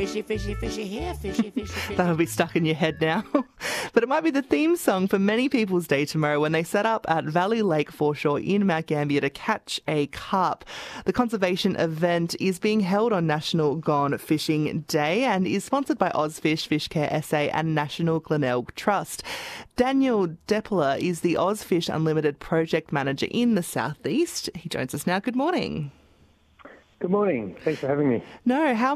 Fishy, fishy, fishy here, fishy, fishy, fishy. That'll be stuck in your head now. But it might be the theme song for many people's day tomorrow when they set up at Valley Lake Foreshore in Mount Gambier to catch a carp. The conservation event is being held on National Gone Fishing Day and is sponsored by Ozfish, Fishcare SA and National Glenelg Trust. Daniel Depler is the Ozfish Unlimited project manager in the southeast. He joins us now. Good morning. Good morning. Thanks for having me. How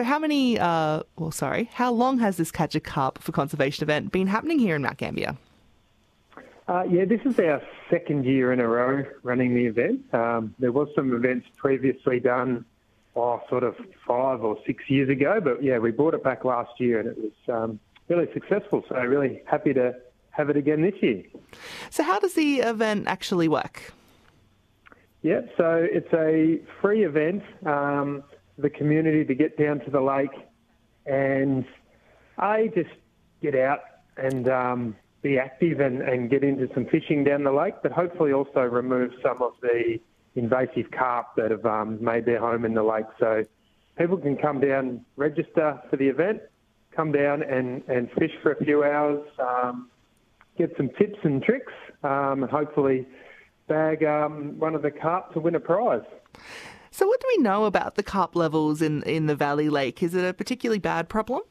long has this Catch a Carp for Conservation event been happening here in Mount Gambier? This is our second year in a row running the event. There was some events previously done, sort of 5 or 6 years ago, but we brought it back last year and it was really successful. So really happy to have it again this year. So how does the event actually work? Yeah, so it's a free event for the community to get down to the lake and just get out and be active and get into some fishing down the lake, but hopefully also remove some of the invasive carp that have made their home in the lake. So people can come down, register for the event, come down and fish for a few hours, get some tips and tricks, and hopefully bag one of the carp to win a prize. So what do we know about the carp levels in the Valley Lake? Is it a particularly bad problem?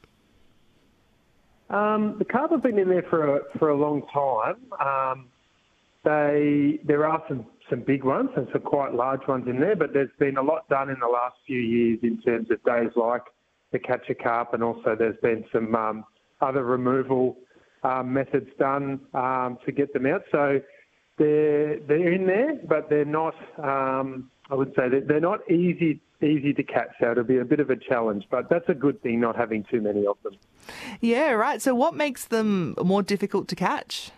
The carp have been in there for a long time. There are some big ones and some quite large ones in there, but there's been a lot done in the last few years in terms of days like the Catch a Carp, and also there's been some other removal methods done to get them out. So they're in there, but they're not. I would say that they're not easy to catch. So it'll be a bit of a challenge, but that's a good thing, not having too many of them. Yeah, right. So what makes them more difficult to catch?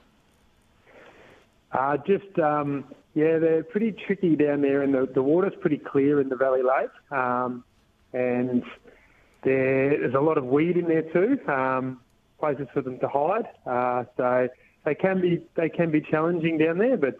They're pretty tricky down there, and the water's pretty clear in the Valley Lake, and there's a lot of weed in there too. Places for them to hide. So they can be challenging down there, but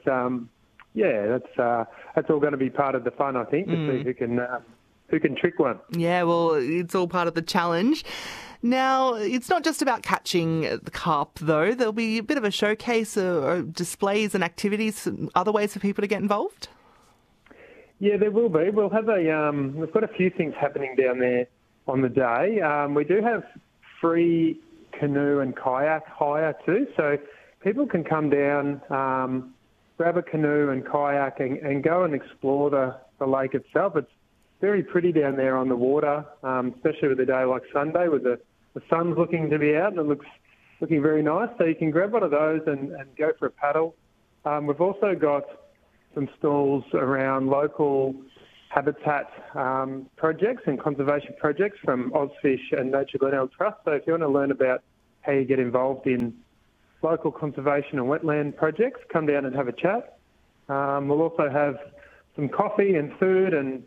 that's all going to be part of the fun, I think, to see who can trick one. Yeah, well, it's all part of the challenge. Now, it's not just about catching the carp, though. There'll be a bit of a showcase or displays and activities, other ways for people to get involved. Yeah, there will be. We'll have we've got a few things happening down there on the day. We do have free canoe and kayak hire too, so people can come down, grab a canoe and kayak and go and explore the lake itself. It's very pretty down there on the water, especially with a day like Sunday with the sun's looking to be out and it looks looking very nice. So you can grab one of those and go for a paddle. We've also got some stalls around local habitat projects and conservation projects from Ozfish and Nature Glenelg Trust. So if you want to learn about how you get involved in local conservation and wetland projects, come down and have a chat. We'll also have some coffee and food and,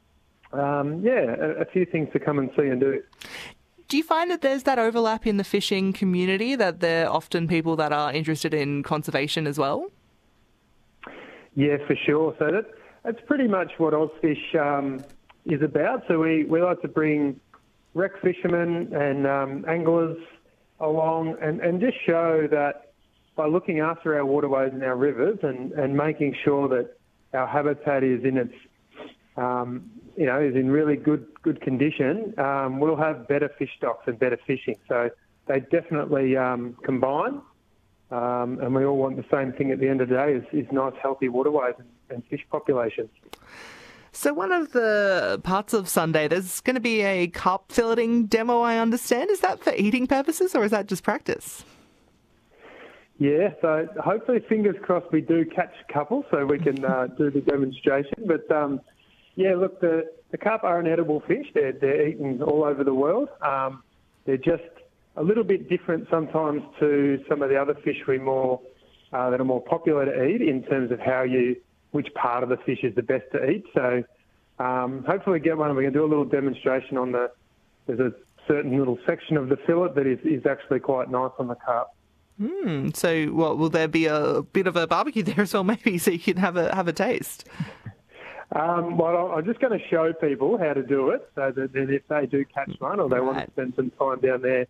a few things to come and see and do. Do you find that there's that overlap in the fishing community, that there are often people that are interested in conservation as well? Yeah, for sure. So that's pretty much what Ozfish is about. So we like to bring rec fishermen and anglers along and just show that by looking after our waterways and our rivers and making sure that our habitat is in its is in really good condition, we'll have better fish stocks and better fishing. So they definitely combine, and we all want the same thing at the end of the day is nice, healthy waterways and fish populations. So one of the parts of Sunday, there's going to be a carp filleting demo, I understand. Is that for eating purposes or is that just practice? Yeah, so hopefully, fingers crossed, we do catch a couple so we can do the demonstration. But, look, the carp are an edible fish. They're eaten all over the world. They're just a little bit different sometimes to some of the other fish that are more popular to eat in terms of which part of the fish is the best to eat. So hopefully get one and we're going to do a little demonstration there's a certain little section of the fillet that is actually quite nice on the carp. So will there be a bit of a barbecue there as well maybe so you can have a taste? Well, I'm just going to show people how to do it, so that then if they do catch one or they want to spend some time down there,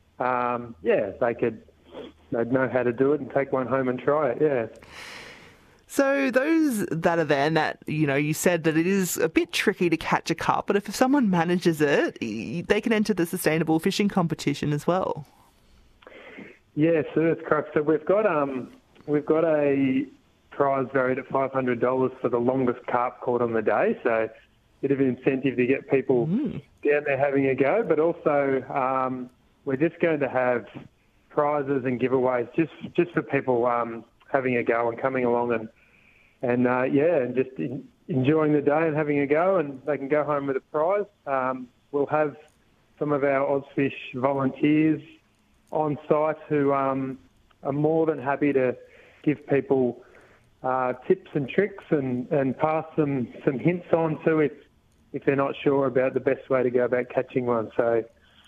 they'd know how to do it and take one home and try it. Yeah. So those that are there, and that, you know, you said that it is a bit tricky to catch a carp, but if someone manages it, they can enter the sustainable fishing competition as well. Yeah, so that's correct. So we've got a prize varied at $500 for the longest carp caught on the day. So a bit of an incentive to get people down there having a go, but also we're just going to have prizes and giveaways just for people having a go and coming along and just enjoying the day and having a go, and they can go home with a prize. We'll have some of our Ozfish volunteers on site who are more than happy to give people tips and tricks and pass them some hints on to if they're not sure about the best way to go about catching one. So,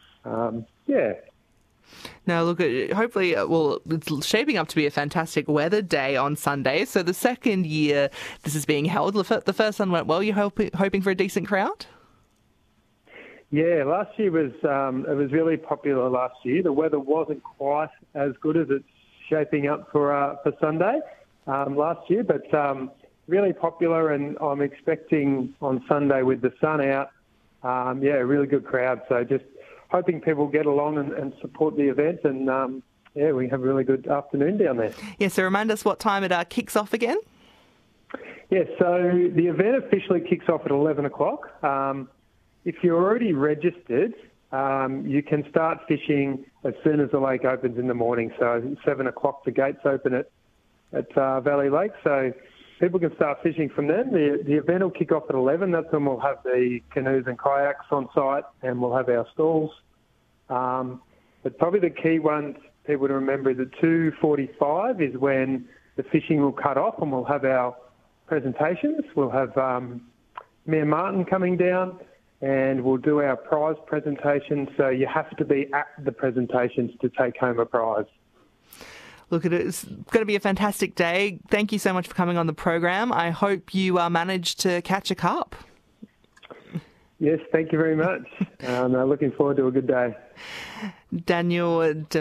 Now, look, hopefully, it's shaping up to be a fantastic weather day on Sunday. So the second year this is being held, the first one went well. You're hoping for a decent crowd? Yeah, last year it was really popular last year. The weather wasn't quite as good as it's shaping up for Sunday last year, but really popular, and I'm expecting on Sunday with the sun out, a really good crowd. So just hoping people get along and support the event, and we have a really good afternoon down there. Yeah, so remind us what time it kicks off again? Yeah, so the event officially kicks off at 11 o'clock. If you're already registered, you can start fishing as soon as the lake opens in the morning. So 7 o'clock the gates open at Valley Lake, so people can start fishing from then. The event will kick off at 11. That's when we'll have the canoes and kayaks on site, and we'll have our stalls. But probably the key ones people to remember is at 2:45 is when the fishing will cut off, and we'll have our presentations. We'll have Mayor Martin coming down, and we'll do our prize presentation. So you have to be at the presentations to take home a prize. Look, it's going to be a fantastic day. Thank you so much for coming on the program. I hope you manage to catch a carp. Yes, thank you very much. Looking forward to a good day. Daniel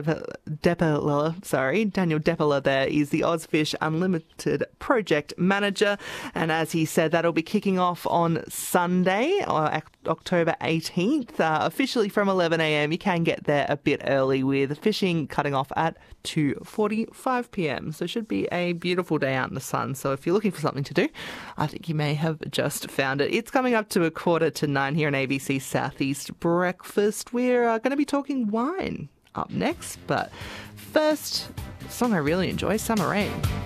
Depeler there is the Ozfish Unlimited project manager, and as he said, that'll be kicking off on Sunday, October 18th, officially from 11 a.m. You can get there a bit early with fishing cutting off at 2:45 p.m. So it should be a beautiful day out in the sun. So if you're looking for something to do, I think you may have just found it. It's coming up to 8:45 here on ABC Southeast Breakfast. We're going to be talking wine up next, but first, a song I really enjoy, Summer Rain.